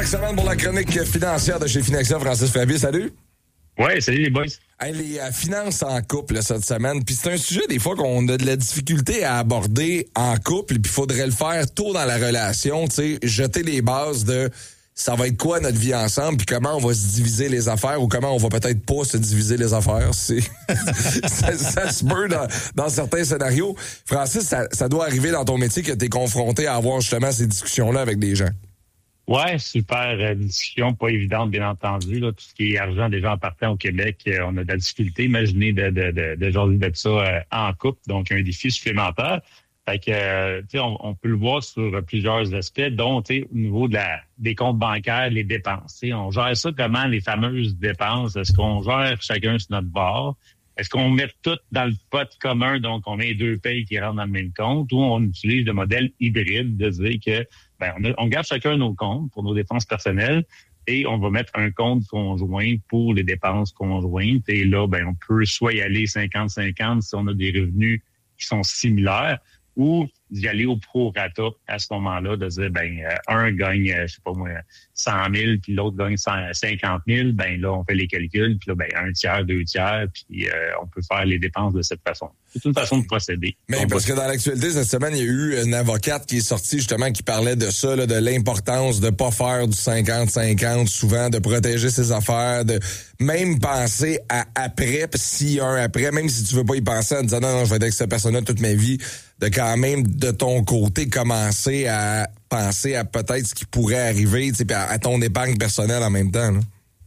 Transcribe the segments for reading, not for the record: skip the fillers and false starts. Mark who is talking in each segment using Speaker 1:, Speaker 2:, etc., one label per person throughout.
Speaker 1: chaque semaine pour la chronique financière de chez Finexia. Francis Fabier, salut.
Speaker 2: Ouais, salut les boys.
Speaker 1: Hey, les finances en couple là, cette semaine, puis c'est un sujet des fois qu'on a de la difficulté à aborder en couple, puis il faudrait le faire tôt dans la relation, tu sais, jeter les bases de ça va être quoi notre vie ensemble, puis comment on va se diviser les affaires ou comment on va peut-être pas se diviser les affaires. C'est ça se peut dans certains scénarios. Francis, ça doit arriver dans ton métier que tu es confronté à avoir justement ces discussions-là avec des gens.
Speaker 2: Ouais, super discussion, pas évidente, bien entendu. Là, tout ce qui est argent déjà en partant au Québec, on a de la difficulté. Imaginez de jaser de ça en couple, donc un défi supplémentaire. Fait que, tu sais, on peut le voir sur plusieurs aspects, dont, tu sais, au niveau des comptes bancaires, les dépenses. Tu sais, on gère ça comment, les fameuses dépenses? Est-ce qu'on gère chacun sur notre bord? Est-ce qu'on met tout dans le pot commun, donc on met 2 payes qui rentrent dans le même compte, ou on utilise le modèle hybride de dire que on garde chacun nos comptes pour nos dépenses personnelles et on va mettre un compte conjoint pour les dépenses conjointes. Et là, on peut soit y aller 50-50 si on a des revenus qui sont similaires, ou d'y aller au prorata à ce moment-là, de dire, un gagne, je sais pas moi, 100 000, puis l'autre gagne 50 000, là, on fait les calculs, puis là, un tiers, 2 tiers, puis on peut faire les dépenses de cette façon. C'est une façon de procéder.
Speaker 1: Mais parce que dans l'actualité, cette semaine, il y a eu une avocate qui est sortie, justement, qui parlait de ça, là, de l'importance de pas faire du 50-50, souvent, de protéger ses affaires, de même penser à après, puis s'il y a un après, même si tu veux pas y penser en disant, non, je vais être avec cette personne-là toute ma vie, de quand même, de ton côté, commencer à penser à peut-être ce qui pourrait arriver, tu sais, à ton épargne personnelle en même temps, là.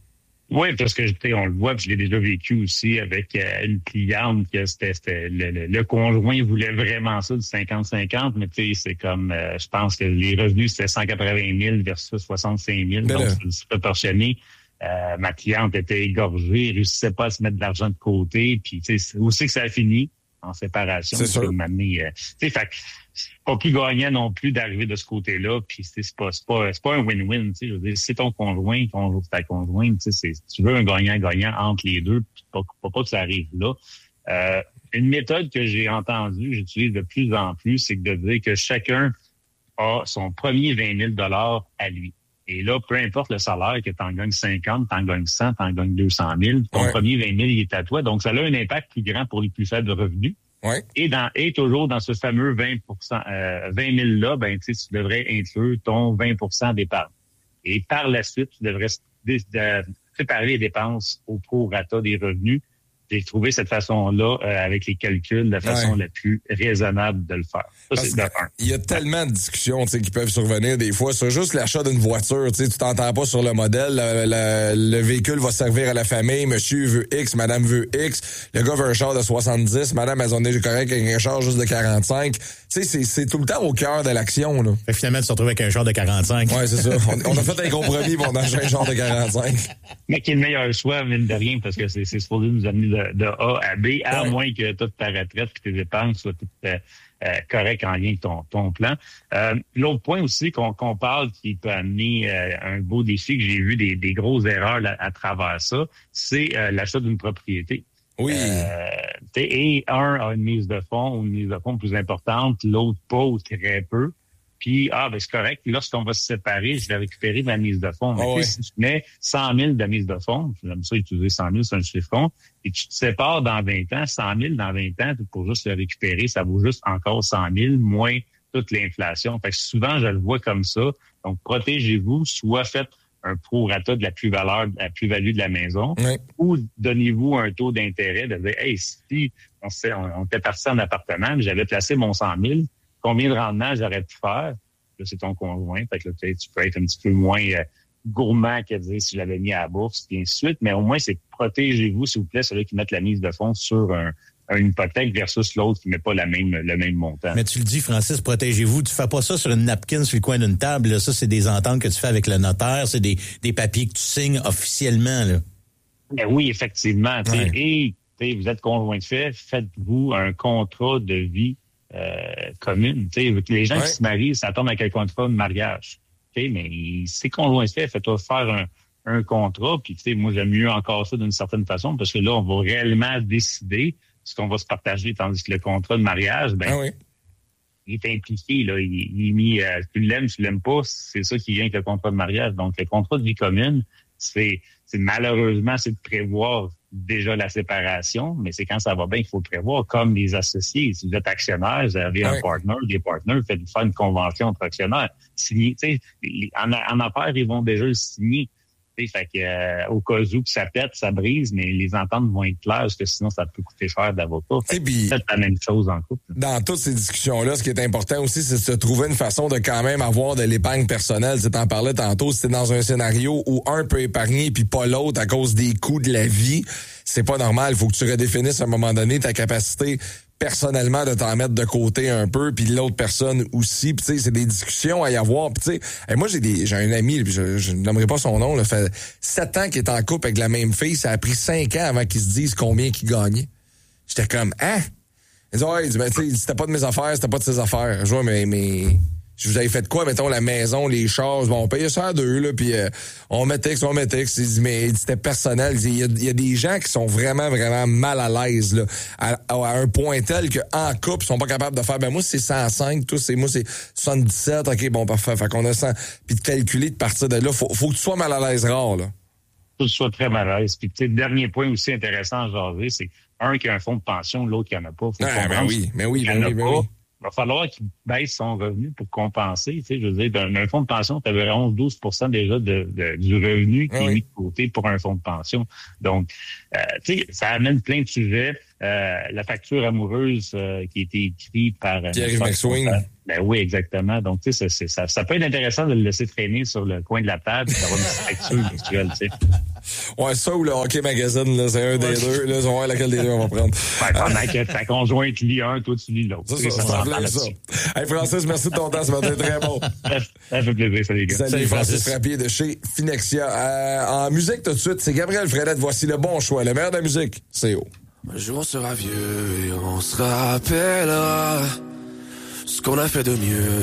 Speaker 2: Oui, parce que on le voit, puis je l'ai déjà vécu aussi avec une cliente que c'était le conjoint voulait vraiment ça du 50-50, mais tu sais, c'est comme je pense que les revenus c'était 180 000 versus 65 000, donc c'est proportionné. Ma cliente était égorgée, elle réussissait pas à se mettre de l'argent de côté, puis tu sais, où c'est que ça a fini? En séparation.
Speaker 1: C'est sûr.
Speaker 2: C'est pas plus gagnant non plus d'arriver de ce côté-là, puis c'est pas un win-win, tu sais, je veux dire, c'est ton conjoint, ta conjointe, tu sais, tu veux un gagnant-gagnant entre les deux, puis pas que ça arrive là. Une méthode que j'ai entendue, j'utilise de plus en plus, c'est de dire que chacun a son premier 20 000 $ à lui. Et là, peu importe le salaire, que t'en gagnes 50, t'en gagnes 100, t'en gagnes 200 000, ton premier 20 000, il est à toi. Donc, ça a un impact plus grand pour les plus faibles revenus.
Speaker 1: Ouais.
Speaker 2: Et toujours dans ce fameux 20 000-là, tu devrais inclure ton 20 d'épargne. Et par la suite, tu devrais séparer les dépenses au prorata des revenus. J'ai trouvé cette façon-là, avec les calculs, la façon la plus raisonnable de le faire. Ça, c'est de un.
Speaker 1: Il y a tellement de discussions, tu sais, qui peuvent survenir des fois sur juste l'achat d'une voiture. Tu sais, tu t'entends pas sur le modèle. Le véhicule va servir à la famille. Monsieur veut X, madame veut X. Le gars veut un char de 70. Madame, elle en est correct avec un char juste de 45. Tu sais, c'est tout le temps au cœur de l'action, là.
Speaker 3: Et finalement, tu te retrouves avec un char de 45.
Speaker 1: Ouais, c'est ça. On a fait un compromis pour acheter un char de 45.
Speaker 2: Mais qui est le meilleur choix, mine de rien, parce que c'est supposé nous amener de A à B, à moins que toute ta retraite et tes épargnes soient toutes correctes en lien avec ton plan. L'autre point aussi qu'on parle qui peut amener un beau défi, que j'ai vu des grosses erreurs à travers ça, c'est l'achat d'une propriété.
Speaker 1: Oui.
Speaker 2: Et un a une mise de fonds, ou une mise de fonds plus importante, l'autre pas ou très peu. Puis, c'est correct. Lorsqu'on va se séparer, je vais récupérer ma mise de fonds. Mais si tu mets 100 000 de mise de fonds, j'aime ça utiliser 100 000, c'est un chiffron, et tu te sépares dans 20 ans, 100 000 dans 20 ans, pour juste le récupérer, ça vaut juste encore 100 000, moins toute l'inflation. Fait que souvent, je le vois comme ça. Donc, protégez-vous, soit faites un prorata de la plus-value de la maison, ou donnez-vous un taux d'intérêt de dire, hey, si on était parti en appartement, mais j'avais placé mon 100 000, combien de rendement j'aurais pu faire? Là, c'est ton conjoint. Fait que là, tu peux être un petit peu moins gourmand que de dire si je l'avais mis à la bourse, et ainsi de suite. Mais au moins, c'est protégez-vous, s'il vous plaît, celui qui met la mise de fonds sur une hypothèque versus l'autre qui met pas le même montant.
Speaker 3: Mais tu le dis, Francis, protégez-vous. Tu fais pas ça sur une napkin sur le coin d'une table. Là. Ça, c'est des ententes que tu fais avec le notaire. C'est des papiers que tu signes officiellement. Là.
Speaker 2: Mais oui, effectivement. Et vous êtes conjoint de fait, faites-vous un contrat de vie commune. Les gens qui se marient, ça tombe avec un contrat de mariage. Mais c'est conjoint de fait, faites-toi faire un contrat. Puis moi, j'aime mieux encore ça d'une certaine façon, parce que là, on va réellement décider ce qu'on va se partager, tandis que le contrat de mariage, il est impliqué, là. Il est mis, tu l'aimes pas, c'est ça qui vient avec le contrat de mariage. Donc, le contrat de vie commune, c'est malheureusement, c'est de prévoir déjà la séparation, mais c'est quand ça va bien qu'il faut le prévoir, comme les associés. Si vous êtes actionnaire, vous avez un partner, des partenaires, faites faire une convention entre actionnaires. Signer, tu sais, en affaires, ils vont déjà le signer. Fait que au cas où que ça pète, ça brise, mais les ententes vont être claires, parce que sinon ça peut coûter cher d'avocat. C'est la même chose en couple.
Speaker 1: Dans toutes ces discussions-là, ce qui est important aussi, c'est de se trouver une façon de quand même avoir de l'épargne personnelle. Tu t'en parlais tantôt, si t'es dans un scénario où un peut épargner puis pas l'autre à cause des coûts de la vie, c'est pas normal. Il faut que tu redéfinisses à un moment donné ta capacité personnellement de t'en mettre de côté un peu, puis l'autre personne aussi. Puis tu sais, c'est des discussions à y avoir. Puis tu sais, moi j'ai un ami, puis je ne nommerai pas son nom, là, fait 7 ans qu'il est en couple avec la même fille. Ça a pris 5 ans avant qu'ils se disent combien qu'ils gagnaient. J'étais comme, hein? Il dit, ouais, tu sais, c'était pas de mes affaires, c'était pas de ses affaires. Je vois, mais je vous avais fait quoi, mettons, la maison, les charges, bon, on payait ça à 2, là, puis on mettait X. Il dit, mais c'était personnel. Il y a des gens qui sont vraiment, vraiment mal à l'aise, là, à un point tel qu'en couple, ils sont pas capables de faire, ben moi, c'est 105, moi, c'est 77, ok, bon, parfait, fait qu'on a 100, puis de calculer, de partir de là, faut que tu sois mal à l'aise rare, là.
Speaker 2: Faut que tu sois très mal à l'aise. Puis, tu sais, le dernier point aussi intéressant à jaser, c'est un qui a un fonds de pension, l'autre qui en a pas.
Speaker 1: Ben oui.
Speaker 2: Il va falloir qu'il baisse son revenu pour compenser. Tu sais, je veux dire, d'un fonds de pension, tu avais 11-12% déjà du revenu qui est mis de côté pour un fonds de pension. Donc, tu sais, ça amène plein de sujets. La facture amoureuse qui a été écrite par
Speaker 1: Pierre-Yves McSwing.
Speaker 2: Ben oui, exactement. Donc, tu sais, ça peut être intéressant de le laisser traîner sur le coin de la table et d'avoir une petite facture virtuelle, tu sais.
Speaker 1: Ouais, ça ou le Hockey Magazine, là, c'est un des deux. Là, on va voir laquelle des deux on va prendre.
Speaker 2: Pendant que ta conjointe lit un, toi tu lis l'autre.
Speaker 1: Ça. Hey, Francis, merci de ton temps, ça va être très bon.
Speaker 2: Ça fait plaisir, salut les gars.
Speaker 1: Salut Francis Frappier de chez Finexia. En musique tout de suite, c'est Gabriel Fredette. Voici le bon choix. Le meilleur de la musique, c'est haut.
Speaker 4: Un jour on sera vieux et on se rappellera ce qu'on a fait de mieux.